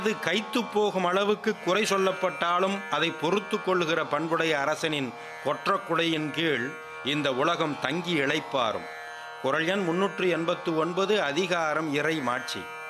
அது கைத்து போகும் அளவுக்கு குறை சொல்லப்பட்டாலும் அதை பொறுத்து கொள்ளுகிற பண்புடைய அரசனின் கொற்றக்குடையின் கீழ் இந்த உலகம் தங்கி இளைப்பாரும். குறள் எண் 389, அதிகாரம் இறை மாட்சி.